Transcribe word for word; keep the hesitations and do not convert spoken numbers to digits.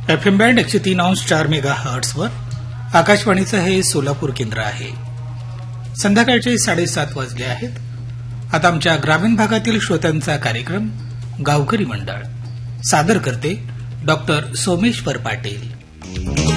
F M band एकशे तीन अंश चार मेगा हर्ट्सवर आकाशवाणीचं हे सोलापूर केंद्र आहे. संध्याकाळचे साडेसात वाजले आहेत. आता आमच्या ग्रामीण भागातील श्रोत्यांचा कार्यक्रम गावकरी मंडळ सादर करते डॉक्टर सोमेश्वर पाटील.